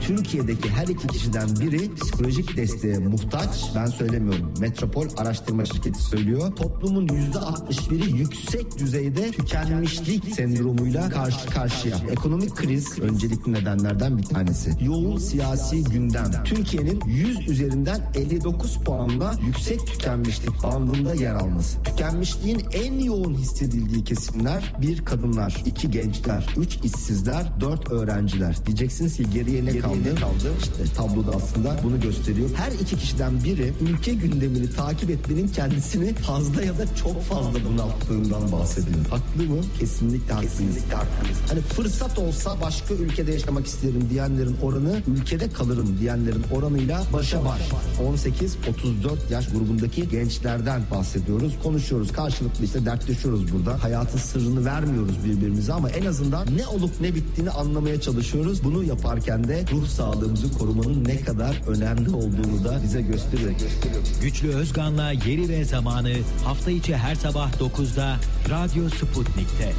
Türkiye'deki her iki kişiden biri psikolojik desteğe muhtaç. Ben söylemiyorum. Metropol Araştırma Şirketi söylüyor. Toplumun %61'i yüksek düzeyde tükenmişlik sendromuyla karşı karşıya. Ekonomik kriz öncelikli nedenlerden bir tanesi. Yoğun siyasi gündem. Türkiye'nin 100 üzerinden 59 puanla yüksek tükenmişlik bandında yer alması. Tükenmişliğin en yoğun hissedildiği kesimler: 1 kadınlar, 2 gençler, 3 işsizler, 4 öğrenciler. Diyeceksiniz ki geriye ne kaldı? İşte tabloda aslında bunu gösteriyor. Her iki kişiden biri ülke gündemini takip etmenin kendisini fazla ya da çok fazla bunalttığından bahsediyor. Haklı mı? Kesinlikle haklıyız. Hani fırsat olsa başka ülkede yaşamak isterim diyenlerin oranı, ülkede kalırım diyenlerin oranıyla başa baş. 18-34 yaş grubundaki gençlerden bahsediyoruz. Konuşuyoruz. Karşılıklı işte dertleşiyoruz burada. Hayatın sırrını vermiyoruz birbirimize ama en azından ne olup ne bittiğini anlamaya çalışıyoruz. Bunu yaparken de ruh sağlığımızı korumanın ne kadar önemli olduğunu da bize gösteriyor. Güçlü Özgan'la Yeri ve Zamanı hafta içi her sabah 9'da Radyo Sputnik'te.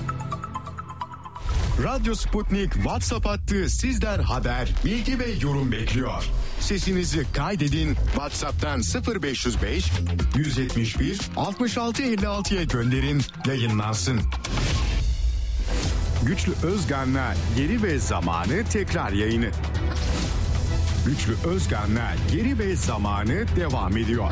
Radyo Sputnik WhatsApp hattı sizden haber, bilgi ve yorum bekliyor. Sesinizi kaydedin, WhatsApp'tan 0505 171 66 56'ya gönderin, yayınlansın. Güçlü Özgan'la Yeri ve Zamanı tekrar yayını. Güçlü Özgan'la Yeri ve Zamanı devam ediyor.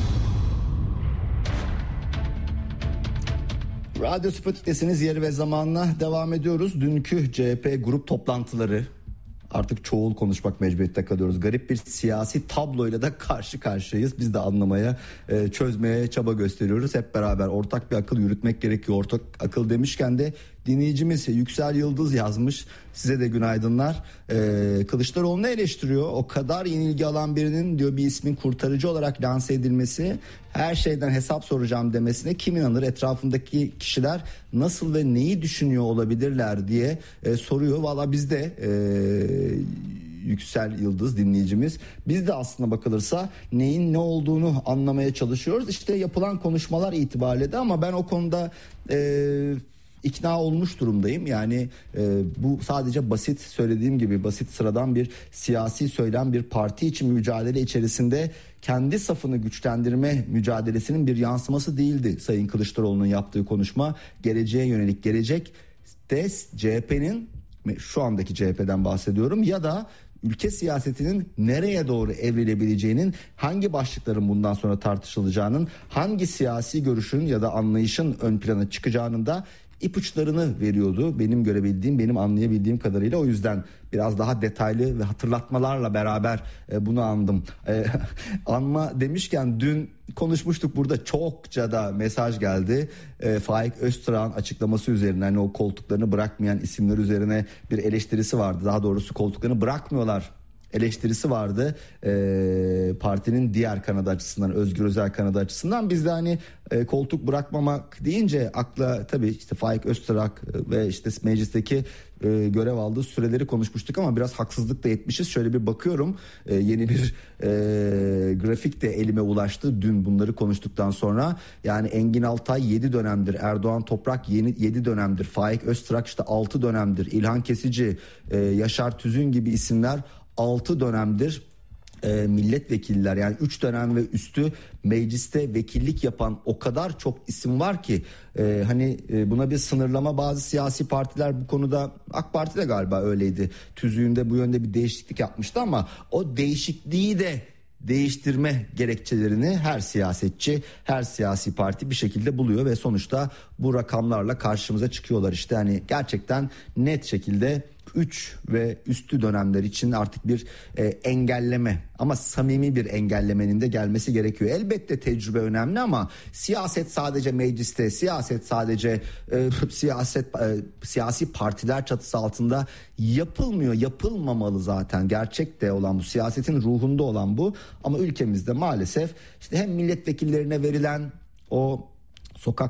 Radyo Sputnik'tesiniz. Yeri ve Zaman'la devam ediyoruz. Dünkü CHP grup toplantıları, artık çoğul konuşmak mecburiyette kalıyoruz. Garip bir siyasi tabloyla da karşı karşıyayız. Biz de anlamaya, çözmeye çaba gösteriyoruz. Hep beraber ortak bir akıl yürütmek gerekiyor. Ortak akıl demişken de dinleyicimiz Yüksel Yıldız yazmış. Size de günaydınlar. Kılıçdaroğlu'nu eleştiriyor. O kadar yenilgi alan birinin diyor bir ismin kurtarıcı olarak lanse edilmesi, her şeyden hesap soracağım demesine kim inanır? Etrafındaki kişiler nasıl ve neyi düşünüyor olabilirler diye soruyor. Valla biz de Yüksel Yıldız dinleyicimiz, biz de aslına bakılırsa neyin ne olduğunu anlamaya çalışıyoruz. İşte yapılan konuşmalar itibariyle de, ama ben o konuda ikna olmuş durumdayım. Yani bu sadece basit, söylediğim gibi basit sıradan bir siyasi söylem, bir parti için mücadele içerisinde kendi safını güçlendirme mücadelesinin bir yansıması değildi Sayın Kılıçdaroğlu'nun yaptığı konuşma. Geleceğe yönelik, gelecek de CHP'nin, şu andaki CHP'den bahsediyorum, ya da ülke siyasetinin nereye doğru evrilebileceğinin, hangi başlıkların bundan sonra tartışılacağının, hangi siyasi görüşün ya da anlayışın ön plana çıkacağının da ipuçlarını veriyordu. Benim görebildiğim, benim anlayabildiğim kadarıyla. O yüzden biraz daha detaylı ve hatırlatmalarla beraber bunu andım. Anma demişken dün konuşmuştuk burada, çokça da mesaj geldi. Faik Öztürk'ün açıklaması üzerine, hani o koltuklarını bırakmayan isimler üzerine bir eleştirisi vardı. Daha doğrusu koltuklarını bırakmıyorlar eleştirisi vardı partinin diğer kanadı açısından, Özgür Özel kanadı açısından. Biz de hani koltuk bırakmamak deyince akla tabii işte Faik Öztürk ve işte meclisteki görev aldığı süreleri konuşmuştuk, ama biraz haksızlık da etmişiz. Şöyle bir bakıyorum, yeni bir grafik de elime ulaştı dün bunları konuştuktan sonra. Yani Engin Altay 7 dönemdir, Erdoğan Toprak 7 dönemdir, Faik Öztürk işte 6 dönemdir, İlhan Kesici, Yaşar Tüzün gibi isimler 6 dönemdir milletvekiller, yani 3 dönem ve üstü mecliste vekillik yapan o kadar çok isim var ki hani buna bir sınırlama, bazı siyasi partiler bu konuda, AK Parti de galiba öyleydi, tüzüğünde bu yönde bir değişiklik yapmıştı, ama o değişikliği de değiştirme gerekçelerini her siyasetçi, her siyasi parti bir şekilde buluyor ve sonuçta bu rakamlarla karşımıza çıkıyorlar. İşte hani gerçekten net şekilde 3 ve üstü dönemler için artık bir engelleme, ama samimi bir engellemenin de gelmesi gerekiyor. Elbette tecrübe önemli, ama siyaset sadece mecliste, siyaset sadece siyasi partiler çatısı altında yapılmıyor, yapılmamalı zaten. Gerçek de olan bu, siyasetin ruhunda olan bu, ama ülkemizde maalesef işte hem milletvekillerine verilen o sokak